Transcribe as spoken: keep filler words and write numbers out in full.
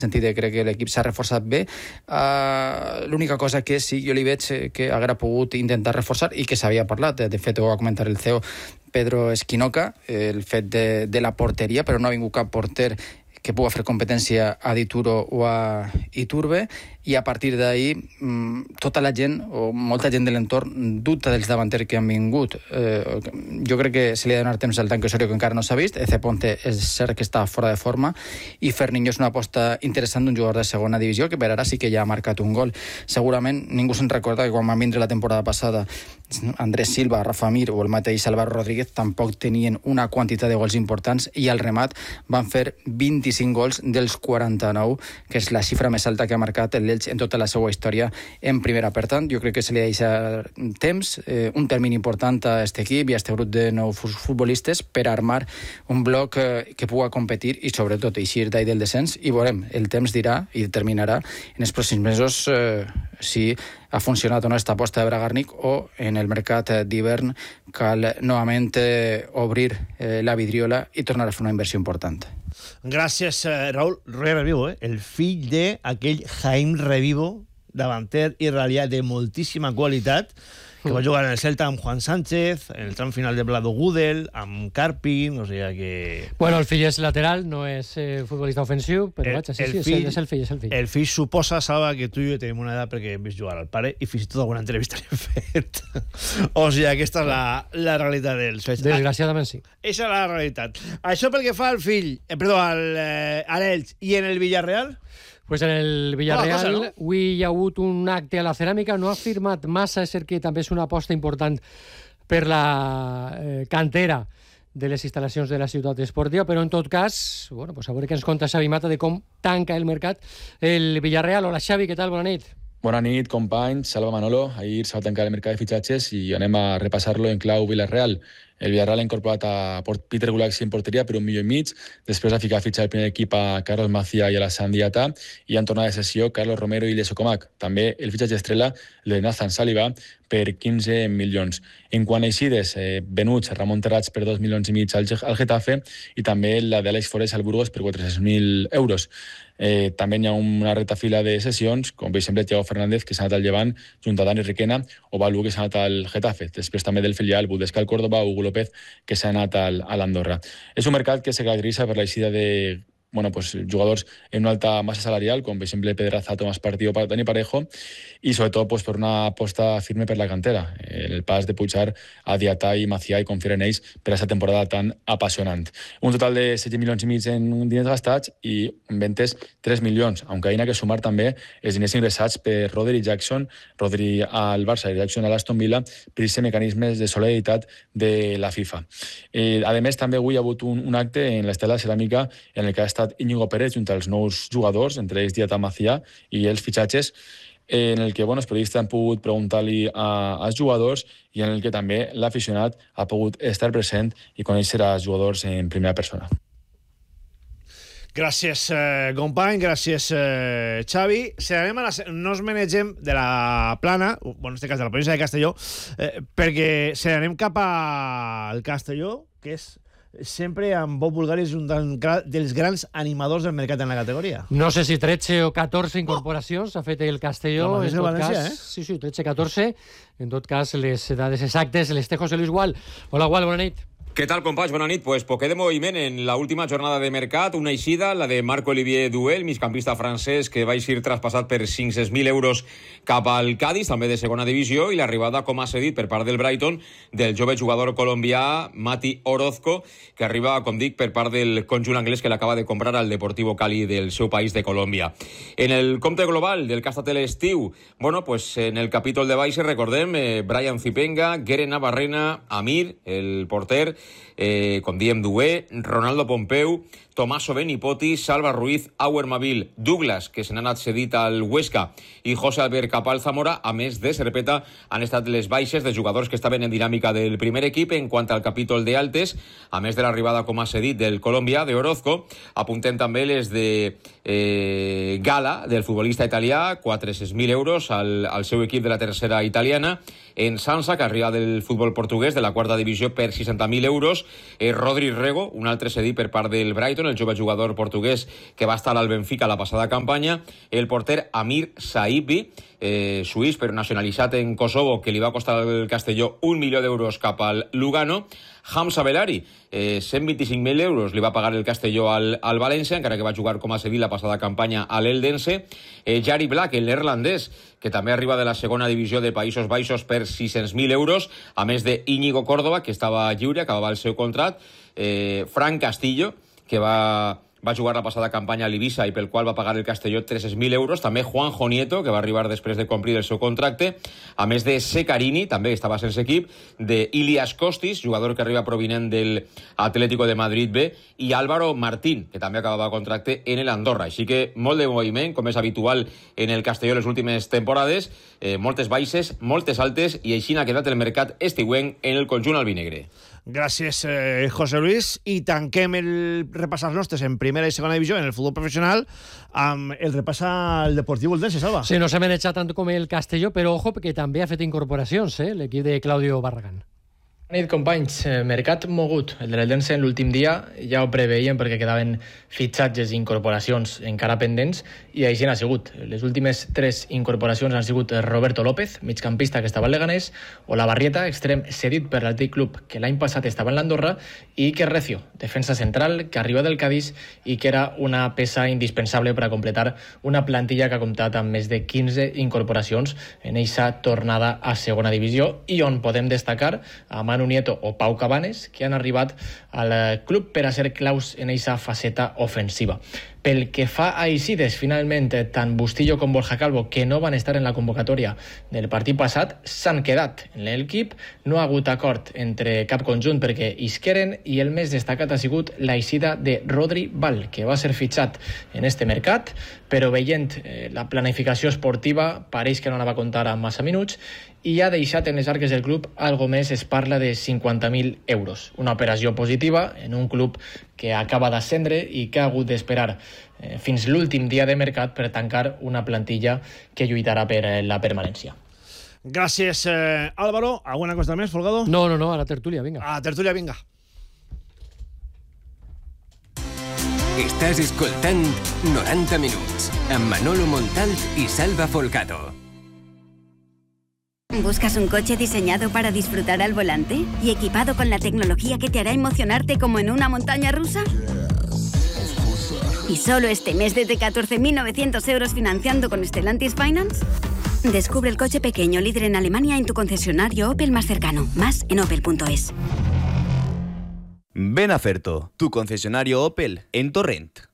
sentit de crec que l'equip s'ha reforçat bé. Uh, l'única cosa que sí, jo li veig que haguera pogut intentar reforçar i que s'havia parlat, de fet ho va comentar el C E O Pedro Esquinoca, el fet de, de la porteria, però no ha vingut cap porter que pugui fer competència a Dituro o a Iturbe, i a partir d'ahir tota la gent, o molta gent de l'entorn, dubta dels davanters que han vingut. Eh, jo crec que se li ha de donar temps al Tanque Osorio, que encara no s'ha vist. Eze Ponte és cert que està fora de forma, i Ferniño és una aposta interessant d'un jugador de segona divisió, que per ara sí que ja ha marcat un gol. Segurament ningú se'n recorda que quan van vindre la temporada passada Andrés Silva, Rafa Mir o el mateix Álvaro Rodríguez tampoc tenien una quantitat de gols importants, i al remat van fer vint-i-cinc gols dels quaranta-nou, que és la xifra més alta que ha marcat el Elx en tota la seva història en primera. Per tant, jo crec que se li ha deixat temps, eh, un termini important a aquest equip i a aquest grup de nous futbolistes per armar un bloc eh, que pugui competir i sobretot eixir d'ahir del descens, i veurem, el temps dirà i determinarà en els pròxims mesos eh, si ha funcionat o no esta aposta de Bragarnik, o en el mercat d'hivern cal novament eh, obrir eh, la vidriola i tornar a fer una inversió important. Gràcies, eh, Raúl. Roger Revivo, eh? el fill d'aquell Jaime Revivo, davanter israelià de moltíssima qualitat, que va jugar en el Celta amb Juan Sánchez, en el tram final de Blado Gudel, amb Carpin, o sigui que... Bueno, el fill és lateral, no és eh, futbolista ofensiu, però el, vaja, sí, el sí, fill, és el fill, és el fill. El fill suposa, Salva, que tu i jo tenim una edat perquè hem vist jugar al pare i fins i tot alguna entrevista l'hem fet. O sigui, aquesta és la, la realitat dels fets. Desgraciadament sí. Aquesta és la realitat. Això pel que fa al fill, eh, perdó, al, eh, a l'Elx i en el Villarreal... Pues en el Villarreal cosa, no? avui hi ha hagut un acte a la ceràmica, no ha firmat massa, és cert que també és una aposta important per la eh, cantera de les instal·lacions de la ciutat esportiva, però en tot cas, bueno, pues a veure què ens conta Xavi Mata de com tanca el mercat el Villarreal. Hola Xavi, què tal? Bona nit. Bona nit, companys. Salva Manolo. Ahir s'ha tancat el mercat de fitxatges i anem a repassar-lo en clau Villarreal. El Villarreal ha incorporat a Peter Gulaxi en porteria per un milió i mig, després ha ficat fitxa el primer equip a Carlos Macia i a la Sandiata, i han tornat de sessió Carlos Romero i Lesocomac. També el fitxatge estrella, el de Nathan Saliba, per quinze milions. En quant a eixides, eh, venuts Ramon Terrats per dos milions i mig al, al Getafe, i també la d'Àlex Forés al Burgos per quatre-cents mil euros. Eh, també hi ha una retafila de sessions, com per exemple Thiago Fernández, que s'ha anat al Llevant, junt a Dani Requena, o Balú, que s'ha anat al Getafe. Després també del filial Budescal Córdoba, Hugo López, que s'ha anat al, a l'Andorra. És un mercat que se caracteritza per l'eixida de bueno, pues, jugadors en una alta massa salarial, com per exemple Pedraza, Tomás Partí o Dani Parejo, i sobretot pues, per una aposta firme per la cantera, en el pas de pujar a Diatà i Macià i confiar en ells per a aquesta temporada tan apassionant. Un total de setze milions i mig en diners gastats i en ventes tres milions, aunque hi ha que sumar també els diners ingressats per Rodri Jackson, Rodri al Barça i Jackson a l'Aston Villa, per aquests mecanismes de solidaritat de la FIFA. Eh, a més, també avui hi ha hagut un, un acte en l'Estela Ceràmica en el que ha estat Íñigo Pérez junt als nous jugadors, entre ells Diatà Macià i els fitxatges, en el que bueno, els periodistes han pogut preguntar-li a, als jugadors i en el que també l'aficionat ha pogut estar present i conèixer els jugadors en primera persona. Gràcies, eh, company, gràcies, eh, Xavi. Si anem a la, no ens manegem de la plana, bueno, en aquest cas de la província de Castelló, eh, perquè si anem cap al Castelló, que és sempre amb Bob Bulgari és un dels grans animadors del mercat en la categoria. No sé si tretze o catorze incorporacions ha fet el Castelló. En tot València, cas, eh? Sí, sí, tretze catorze. En tot cas, les dades exactes les té José Luis Gual. Hola, Gual, bona nit. ¿Qué tal, companys? Bona nit. Pues poquet de moviment en la última jornada de mercat. Una eixida, la de Marc-Olivier Duel, migcampista francès, que va eixir traspassat per cinc-cents mil euros cap al Cádiz, també de segona divisió, i l'arribada, com ha cedit per part del Brighton, del jove jugador colombià Mati Orozco, que arriba, com dic, per part del conjunt anglès que l'acaba de comprar al Deportivo Cali del seu país de Colòmbia. En el compte global del que ha estat l'estiu, bueno, pues en el capítol de baixes, recordem, eh, Brian Zipenga, Gueren Navarrena, Amir, el porter, Eh, com diem Dué, Ronaldo Pompeu, Tomaso Benipoti, Salva Ruiz, Auer Mavil, Douglas, que se n'ha anat cedit al Huesca, i José Albert Capal Zamora, a més de Serpeta, han estat les baixes de jugadors que estaven en dinàmica del primer equip. En quant al capítol de altes, a més de l'arribada, com ha cedit, del colombià, de Orozco, apuntem també les de eh, Gala, del futbolista italià, quatre-cents mil euros al, al seu equip de la tercera italiana, en Sansa, que arriba del futbol portuguès, de la quarta divisió, per seixanta mil euros. Eh, Rodri Rego, un altre cedit per part del Brighton, el jove jugador portuguès que va estar al Benfica la passada campanya. El porter Amir Saibi, eh, suís però nacionalitzat en Kosovo, que li va costar al Castelló un milió d'euros cap al Lugano. Hamza Belari, eh, cent vint-i-cinc mil euros li va pagar el Castelló al, al València, encara que va jugar com a cedit la passada campanya a l'Eldense. Eh, Jari Black, el neerlandès, que també arriba de la segona divisió de Països Baixos per sis-cents mil euros, a més de Íñigo Córdoba, que estava lliure, acabava el seu contracte. Eh, Frank Castillo, que va... va jugar la passada campanya a l'Ibissa i pel qual va pagar el Castelló tres-cents mil euros. També Juanjo Nieto, que va arribar després de complir el seu contracte. A més de Secarini, també estava sense equip, de Ilias Kostis, jugador que arriba provinent del Atlético de Madrid B, i Álvaro Martín, que també acabava contracte en l'Andorra. Així que molt de moviment, com és habitual en el Castelló les últimes temporades, eh, moltes baixes, moltes altes, i així ha quedat el mercat estiuenc en el conjunt albinegre. Gràcies, eh, José Luis. I tanquem el repàs als nostres en primera i segona divisió, en el futbol professional, amb el repàs al Deportiu Eldense, Salva. Sí, no s'ha manejat tant com el Castelló, però ojo, que també ha fet incorporacions, eh, l'equip de Claudio Barragán. Bona nit, companys. Mercat mogut. El de l'Eldense en l'últim dia ja ho preveien perquè quedaven fitxatges i incorporacions encara pendents i així n'ha sigut. Les últimes tres incorporacions han sigut Roberto López, migcampista que estava al Leganés, o la Barrieta, extrem cedit per l'Atlètic Club, que l'any passat estava en l'Andorra, i que Recio, defensa central, que arriba del Cádiz i que era una peça indispensable per a completar una plantilla que ha comptat amb més de quinze incorporacions en eixa tornada a segona divisió i on podem destacar a Manu Nieto o Pau Cabanes, que han arribat al club per a ser claus en eixa faceta ofensiva. Pel que fa a Isides, finalment, tant Bustillo com Borja Calvo, que no van estar en la convocatòria del partit passat, s'han quedat en l'equip. No ha hagut acord entre cap conjunt perquè isqueren i el més destacat ha sigut la eixida de Rodri Val, que va ser fitxat en este mercat, però veient eh, la planificació esportiva pareix que no la va comptar amb massa minuts i ha deixat en les arques del club algo més, es parla de cinquanta mil euros. Una operació positiva en un club que acaba d'ascendre i que ha hagut d'esperar eh, fins l'últim dia de mercat per tancar una plantilla que lluitarà per eh, la permanència. Gràcies, eh, Álvaro. ¿Alguna cosa més, Folgado? No, no, no, a la tertúlia, vinga. A la tertúlia, vinga. Estàs escoltant noranta minuts amb Manolo Montal i Salva Folgado. ¿Buscas un coche diseñado para disfrutar al volante y equipado con la tecnología que te hará emocionarte como en una montaña rusa? ¿Y solo este mes desde catorce mil novecientos euros financiando con Stellantis Finance? Descubre el coche pequeño líder en Alemania en tu concesionario Opel más cercano. Más en opel punto es. Ven a Ferto, tu concesionario Opel en Torrent.